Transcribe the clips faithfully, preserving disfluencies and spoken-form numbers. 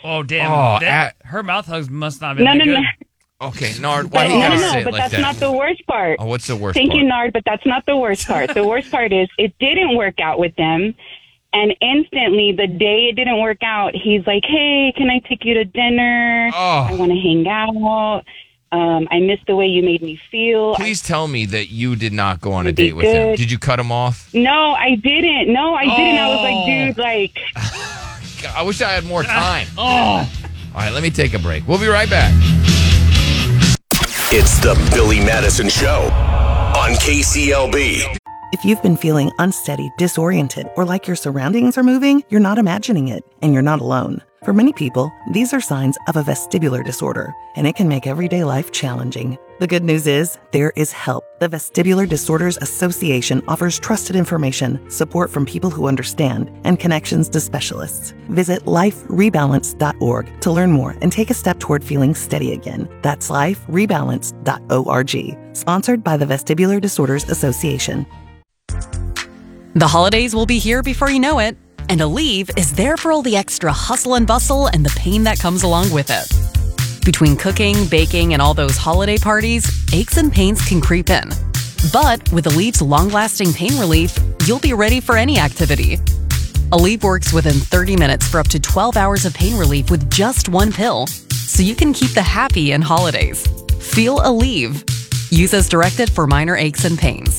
Oh, damn. Oh, that, at, her mouth hugs must not have been No, that no, good. no. okay, Nard, But, why do you no, gotta no, say no, it but like that's that? not the worst part. Oh, what's the worst Thank part? you, Nard, but that's not the worst part. The worst part is it didn't work out with them. And instantly, the day it didn't work out, he's like, hey, can I take you to dinner? Oh. I want to hang out. Um, I miss the way you made me feel. Please tell me that you did not go on a It'd be date with him. good. Did you cut him off? No, I didn't. No, I didn't. I was Oh. like, dude, like... God, I wish I had more time. Oh. All right, let me take a break. We'll be right back. It's the Billy Madison Show on K C L B. If you've been feeling unsteady, disoriented, or like your surroundings are moving, you're not imagining it, and you're not alone. For many people, these are signs of a vestibular disorder, and it can make everyday life challenging. The good news is, there is help. The Vestibular Disorders Association offers trusted information, support from people who understand, and connections to specialists. Visit life rebalance dot org to learn more and take a step toward feeling steady again. That's life rebalance dot org. Sponsored by the Vestibular Disorders Association. The holidays will be here before you know it, and Aleve is there for all the extra hustle and bustle and the pain that comes along with it. Between cooking, baking, and all those holiday parties, aches and pains can creep in. But with Aleve's long-lasting pain relief, you'll be ready for any activity. Aleve works within thirty minutes for up to twelve hours of pain relief with just one pill, so you can keep the happy in holidays. Feel Aleve. Use as directed for minor aches and pains.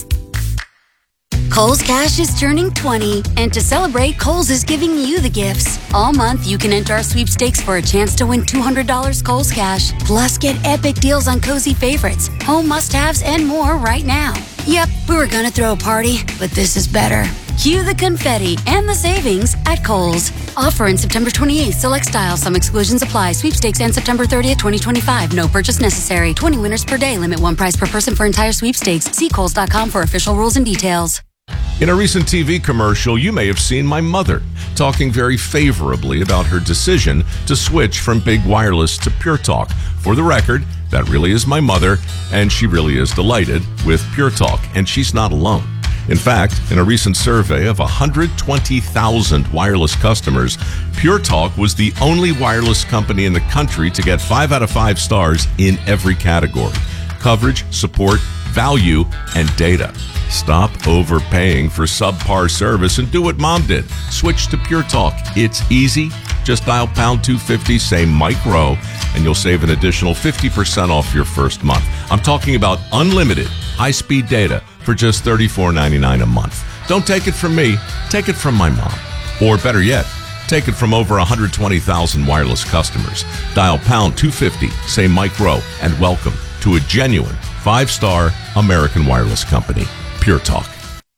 Kohl's Cash is turning twenty, and to celebrate, Kohl's is giving you the gifts. All month, you can enter our sweepstakes for a chance to win two hundred dollars Kohl's Cash. Plus, get epic deals on cozy favorites, home must-haves, and more right now. Yep, we were gonna throw a party, but this is better. Cue the confetti and the savings at Kohl's. Offer in September twenty-eighth. Select styles. Some exclusions apply. Sweepstakes and September thirtieth, twenty twenty-five. No purchase necessary. twenty winners per day. Limit one price per person for entire sweepstakes. See Kohls dot com for official rules and details. In a recent T V commercial, you may have seen my mother talking very favorably about her decision to switch from big wireless to Pure Talk. For the record, that really is my mother, and she really is delighted with Pure Talk, and she's not alone. In fact, in a recent survey of one hundred twenty thousand wireless customers, Pure Talk was the only wireless company in the country to get five out of five stars in every category: coverage, support, value, and data. Stop overpaying for subpar service and do what Mom did. Switch to Pure Talk. It's easy. Just dial pound two fifty, say Mike Rowe, and you'll save an additional fifty percent off your first month. I'm talking about unlimited high-speed data for just thirty-four ninety-nine a month. Don't take it from me. Take it from my mom. Or better yet, take it from over one hundred twenty thousand wireless customers. Dial pound two fifty, say Mike Rowe, and welcome to a genuine five-star American wireless company. Pure Talk.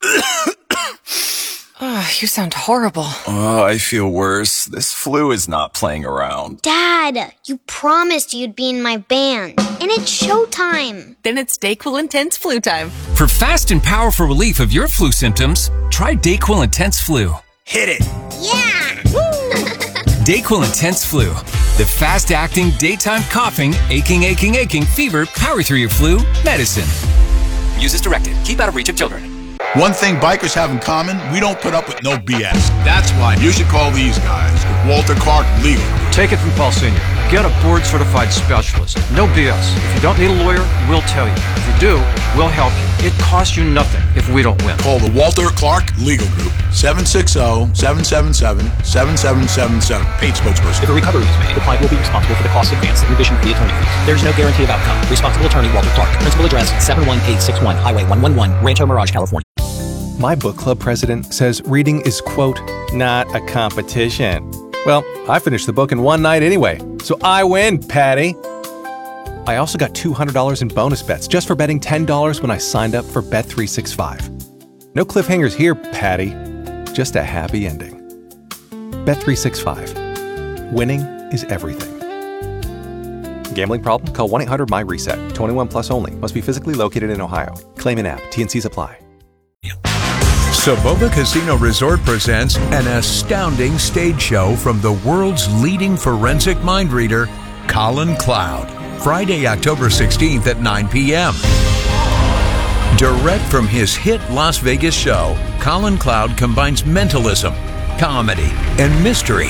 Oh, you sound horrible. Oh, I feel worse. This flu is not playing around. Dad, you promised you'd be in my band. And it's showtime. Then it's DayQuil Intense Flu time. For fast and powerful relief of your flu symptoms, try DayQuil Intense Flu. Hit it. Yeah. DayQuil Intense Flu. The fast-acting, daytime coughing, aching, aching, aching, fever, power through your flu medicine. Use as directed. Keep out of reach of children. One thing bikers have in common, we don't put up with no B S. That's why you should call these guys, Walter Clark Legal. Take it from Paul Senior Get a board-certified specialist. No B S. If you don't need a lawyer, we'll tell you. If you do, we'll help you. It costs you nothing if we don't win. Call the Walter Clark Legal Group, seven six zero, seven seven seven, seven seven seven seven. Paid spokesperson. If a recovery is made, the client will be responsible for the cost advance in addition to the attorney fees. There is no guarantee of outcome. Responsible attorney Walter Clark. Principal address seven one eight six one Highway one eleven, Rancho Mirage, California. My book club president says reading is, quote, not a competition. Well, I finished the book in one night anyway, so I win, Patty. I also got two hundred dollars in bonus bets just for betting ten dollars when I signed up for Bet three sixty-five. No cliffhangers here, Patty. Just a happy ending. Bet three sixty-five. Winning is everything. Gambling problem? Call one eight hundred M Y reset. twenty-one plus only. Must be physically located in Ohio. Claim in app. T N Cs apply. Soboba Casino Resort presents an astounding stage show from the world's leading forensic mind reader, Colin Cloud. Friday, October sixteenth at nine p.m. Direct from his hit Las Vegas show, Colin Cloud combines mentalism, comedy, and mystery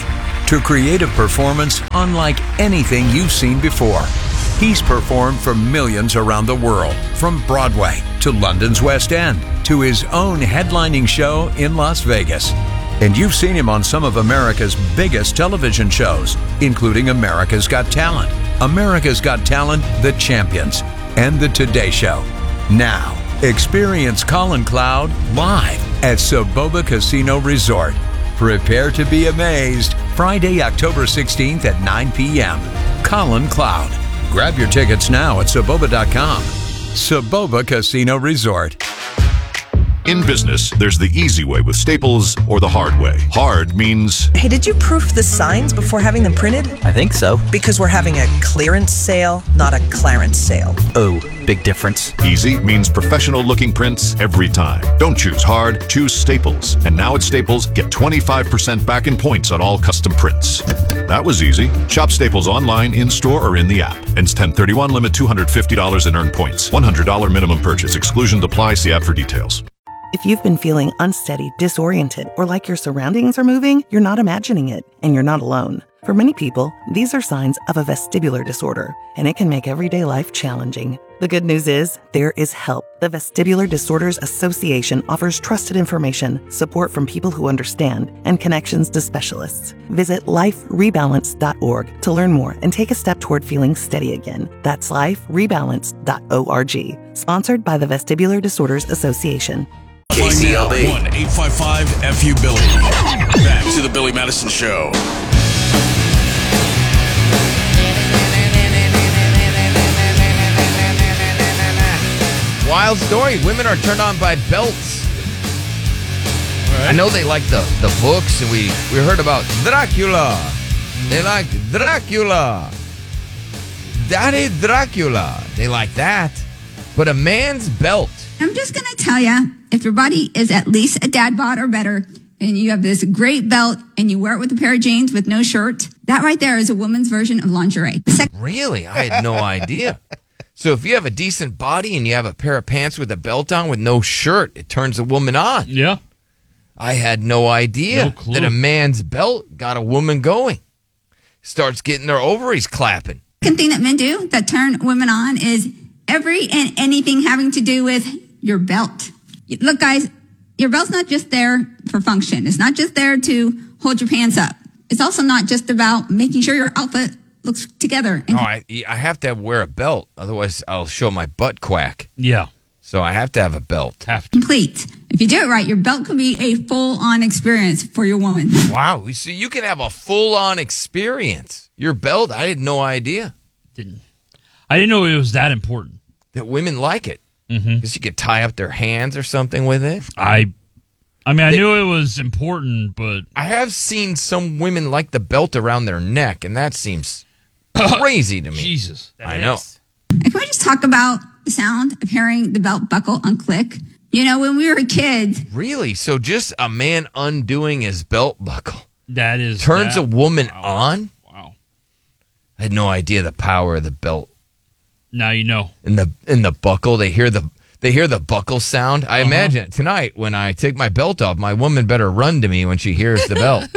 to create a performance unlike anything you've seen before. He's performed for millions around the world, from Broadway to London's West End to his own headlining show in Las Vegas. And you've seen him on some of America's biggest television shows, including America's Got Talent, America's Got Talent, The Champions, and The Today Show. Now, experience Colin Cloud live at Soboba Casino Resort. Prepare to be amazed. Friday, October sixteenth at nine p.m. Colin Cloud. Grab your tickets now at Soboba dot com. Soboba Casino Resort. In business, there's the easy way with Staples or the hard way. Hard means... Hey, did you proof the signs before having them printed? I think so. Because we're having a clearance sale, not a clarence sale. Oh, big difference. Easy means professional-looking prints every time. Don't choose hard, choose Staples. And now at Staples, get twenty-five percent back in points on all custom prints. That was easy. Shop Staples online, in-store, or in the app. Ends ten thirty-one, limit two hundred fifty dollars in earned points. one hundred dollars minimum purchase. Exclusions apply. See app for details. If you've been feeling unsteady, disoriented, or like your surroundings are moving, you're not imagining it, and you're not alone. For many people, these are signs of a vestibular disorder, and it can make everyday life challenging. The good news is, there is help. The Vestibular Disorders Association offers trusted information, support from people who understand, and connections to specialists. Visit life rebalance dot org to learn more and take a step toward feeling steady again. That's life rebalance dot org. Sponsored by the Vestibular Disorders Association. K C L B. one eight five five F U Billy. Back to the Billy Madison Show. Wild story. Women are turned on by belts. Right. I know they like the, the books, and we, we heard about Dracula. They like Dracula. Daddy Dracula. They like that. But a man's belt. I'm just going to tell you, if your body is at least a dad bod or better, and you have this great belt, and you wear it with a pair of jeans with no shirt, that right there is a woman's version of lingerie. Sec- Really? I had no idea. So if you have a decent body and you have a pair of pants with a belt on with no shirt, it turns a woman on. Yeah. I had no idea No clue. that a man's belt got a woman going. Starts getting their ovaries clapping. Second thing that men do that turn women on is every and anything having to do with your belt. Look, guys, your belt's not just there for function. It's not just there to hold your pants up. It's also not just about making sure your outfit looks together. Oh, I, I have to have, wear a belt. Otherwise, I'll show my butt quack. Yeah. So I have to have a belt. Have to. Complete. If you do it right, your belt can be a full-on experience for your woman. Wow. So you can have a full-on experience. Your belt, I had no idea. Didn't. I didn't know it was that important. That women like it. Because Mm-hmm. you could tie up their hands or something with it. I I mean, I They- knew it was important, but I have seen some women like the belt around their neck, and that seems crazy to me. Jesus. I know. Can we just talk about the sound of hearing the belt buckle unclick? You know, when we were kids, Really? So just a man undoing his belt buckle that is turns that, a woman wow. on? Wow. I had no idea the power of the belt. Now you know. In the in the buckle, they hear the they hear the buckle sound. I Uh-huh. imagine it tonight when I take my belt off, my woman better run to me when she hears the belt.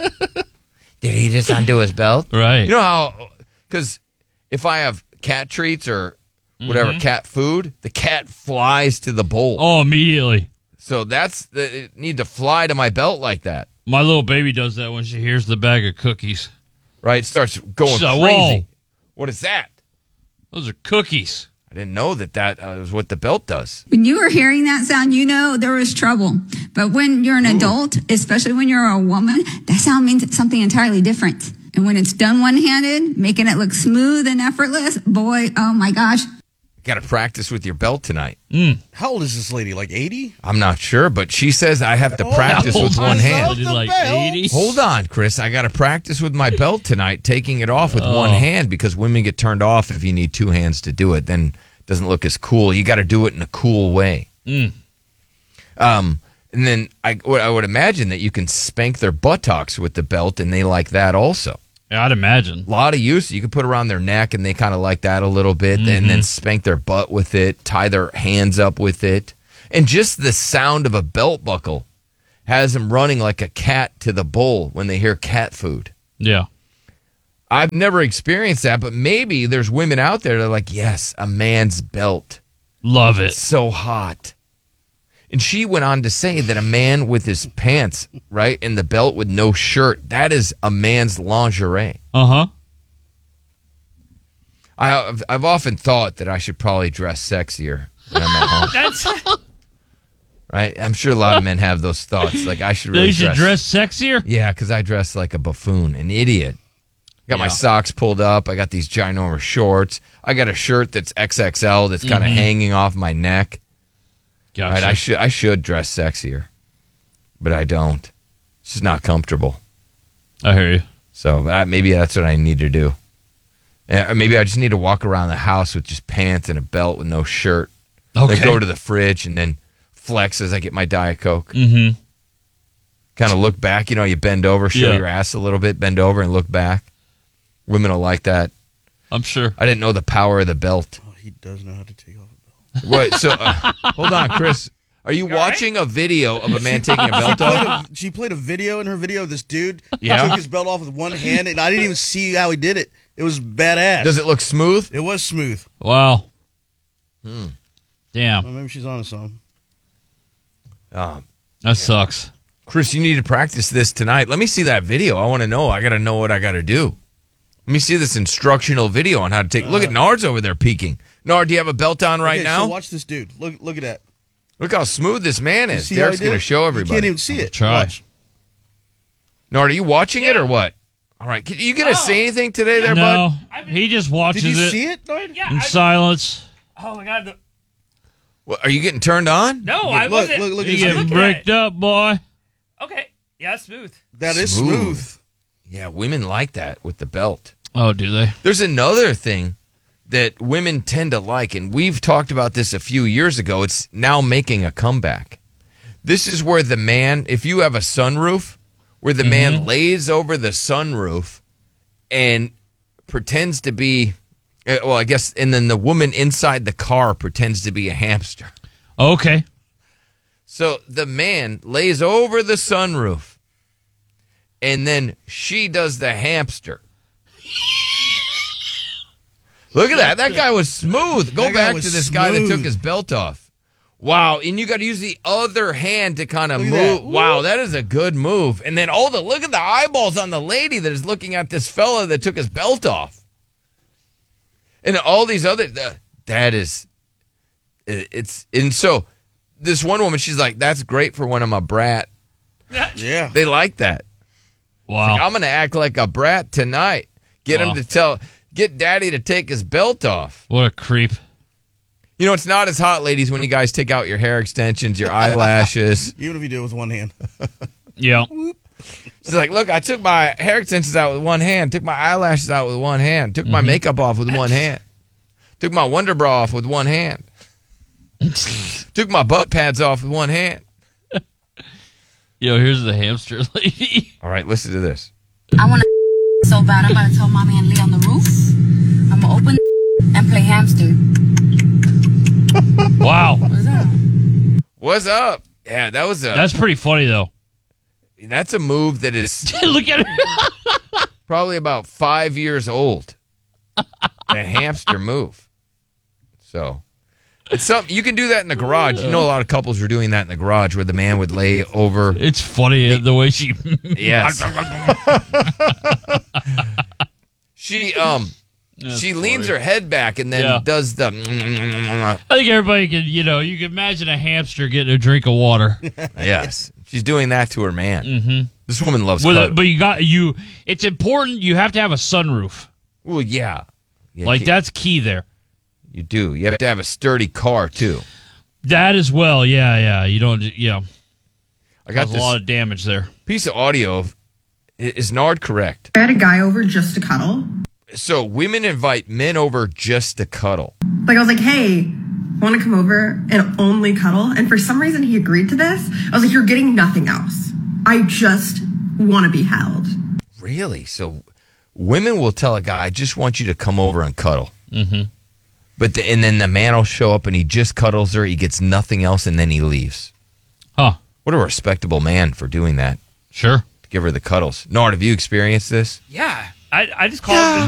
Did he just undo his belt? Right. You know how, because if I have cat treats or whatever, Mhm. cat food, the cat flies to the bowl. Oh, immediately. So that's, the, it need to fly to my belt like that. My little baby does that when she hears the bag of cookies. Right? Starts going So, crazy. whoa. What is that? Those are cookies. I didn't know that that uh, was what the belt does. when you were hearing that sound, you know there was trouble. But when you're an adult, especially when you're a woman, that sound means something entirely different. And when it's done one-handed, making it look smooth and effortless, boy, oh my gosh. Got to practice with your belt tonight. How old is this lady? Like eighty? I'm not sure, but she says I have to practice with one hand. Like eighty. Hold on, Chris. I got to practice with my belt tonight, taking it off with Oh. one hand because women get turned off if you need two hands to do it. Then it doesn't look as cool. You got to do it in a cool way. Mm. Um, and then I, I would imagine that you can spank their buttocks with the belt, and they like that also. Yeah, I'd imagine. A lot of use. You can put around their neck, and they kind of like that a little bit, and then spank their butt with it, tie their hands up with it. And just the sound of a belt buckle has them running like a cat to the bowl when they hear cat food. Yeah. I've never experienced that, but maybe there's women out there that are like, yes, a man's belt. Love it. It's so hot. And she went on to say that a man with his pants, right, and the belt with no shirt, that is a man's lingerie. Uh-huh. I, I've often thought that I should probably dress sexier when I'm at home. That's Right? I'm sure a lot of men have those thoughts. Like, I should really You should dress. dress sexier? Yeah, because I dress like a buffoon, an idiot. I got my Yeah. socks pulled up. I got these ginormous shorts. I got a shirt that's X X L that's kind of Mhm. hanging off my neck. Gotcha. Right? I should I should dress sexier, but I don't. It's just not comfortable. I hear you. So that, maybe that's what I need to do. Yeah, or maybe I just need to walk around the house with just pants and a belt with no shirt. Okay. Then go to the fridge and then flex as I get my Diet Coke. Mm-hmm. Kind of look back. You know, you bend over, show Yeah. your ass a little bit, bend over and look back. Women will like that. I'm sure. I didn't know the power of the belt. Oh, he does know how to take off. Wait, so uh, hold on, Chris. Are you watching a video of a man taking a She belt played off? a, she played a video in her video. This dude Yeah? took his belt off with one hand, and I didn't even see how he did it. It was badass. Does it look smooth? It was smooth. Wow. Hmm. Damn. Well, maybe she's on to something. Um, That sucks. Chris, you need to practice this tonight. Let me see that video. I want to know. I got to know what I got to do. Let me see this instructional video on how to take. Look at Nard's over there peeking. Nard, do you have a belt on right Okay, now? So watch this dude. Look, look at that. Look how smooth this man You is. see how Derek's he did going to it? show everybody. You can't even see it. Try. Watch. Nard, are you watching it or what? All right. Can you going to say anything today there, No, bud? he just watches Did you it see it, Nard? in silence. Oh my god! The, What, are you getting turned on? no, I Look, wasn't. look, look You at get this. looking bricked up, boy. Okay, yeah, that's smooth. That is smooth. Yeah, women like that with the belt. Oh, do they? There's another thing that women tend to like, and we've talked about this a few years ago. It's now making a comeback. This is where the man, if you have a sunroof, where the man lays over the sunroof and pretends to be, uh, well, I guess, and then the woman inside the car pretends to be a hamster. Okay. So the man lays over the sunroof, and then she does the hamster. Look at that. That guy was smooth. Go That guy back was to this guy that smooth. took his belt off. Wow. And you got to use the other hand to kind of Look move. at that. Wow. That is a good move. And then all the, look at the eyeballs on the lady that is looking at this fella that took his belt off. And all these other, the, that is, it, it's, and so this one woman, she's like, that's great for when I'm a brat. Yeah. They like that. Wow. Like, I'm going to act like a brat tonight. Get Wow. him to tell, get daddy to take his belt off. What a creep. You know, it's not as hot, ladies, when you guys take out your hair extensions, your eyelashes. Even if you do it with one hand. Yeah. She's like, look, I took my hair extensions out with one hand, took my eyelashes out with one hand, took my makeup off with one hand, took my Wonder Bra off with one hand, took my butt pads off with one hand. Yo, here's the hamster lady. All right, listen to this. I want to so bad. I'm about to tell mommy and Lee on the roof. I'm gonna open and play hamster. Wow. What's that? What's up? Yeah, that was a That's pretty funny, though. that's a move that is Look at it. probably about five years old. A hamster move. So it's something you can do that in the garage. You know, a lot of couples were doing that in the garage where the man would lay over. It's funny the way she. Yes. she um That's she leans funny. her head back and then Yeah. does the I think everybody can, you know, you can imagine a hamster getting a drink of water. yes. She's doing that to her man. Mm-hmm. This woman loves With a, cuddle. but you got you. It's important. You have to have a sunroof. Well, yeah. Yeah, Like you- that's key there. You do. You have to have a sturdy car too. That as well. Yeah, yeah. You don't. Yeah. I got Cause this a lot of damage there. piece of audio. Of, is Nard correct? I had a guy over just to cuddle. So women invite men over just to cuddle. Like, I was like, hey, want to come over and only cuddle? And for some reason, he agreed to this. I was like, you're getting nothing else. I just want to be held. Really? So women will tell a guy, I just want you to come over and cuddle. Mm-hmm. But the, and then the man will show up and he just cuddles her. He gets nothing else and then he leaves. Huh. What a respectable man for doing that. Sure. give her the cuddles. Nard, have you experienced this? Yeah. I, I just called